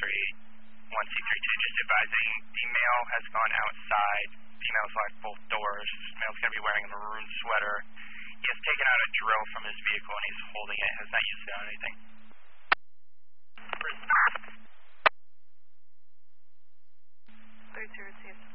1C32, just advising the male has gone outside. Female's locked both doors. Male's going to be wearing a maroon sweater. He has taken out a drill from his vehicle and he's holding it. Has not used it on anything. 30 received.